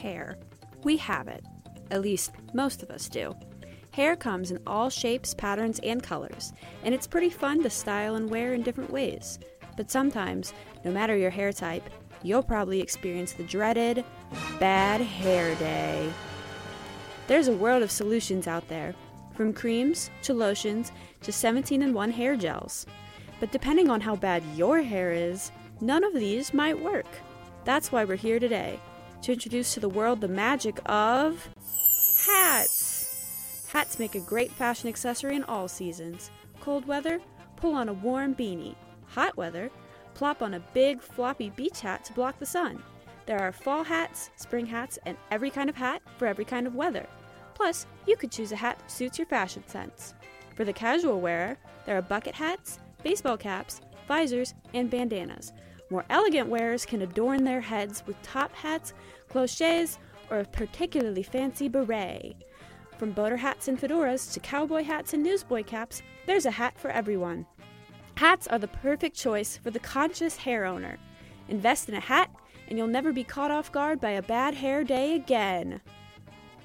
hair. We have it. At least, most of us do. Hair comes in all shapes, patterns, and colors, and it's pretty fun to style and wear in different ways. But sometimes, no matter your hair type, you'll probably experience the dreaded bad hair day. There's a world of solutions out there, from creams to lotions to 17-in-1 hair gels. But depending on how bad your hair is, none of these might work. That's why we're here today, to introduce to the world the magic of hats. Hats make a great fashion accessory in all seasons. Cold weather, pull on a warm beanie. Hot weather, plop on a big floppy beach hat to block the sun. There are fall hats, spring hats, and every kind of hat for every kind of weather. Plus, you could choose a hat that suits your fashion sense. For the casual wearer, there are bucket hats, baseball caps, visors, and bandanas. More elegant wearers can adorn their heads with top hats, cloches, or a particularly fancy beret. From boater hats and fedoras to cowboy hats and newsboy caps, there's a hat for everyone. Hats are the perfect choice for the conscious hair owner. Invest in a hat, and you'll never be caught off guard by a bad hair day again.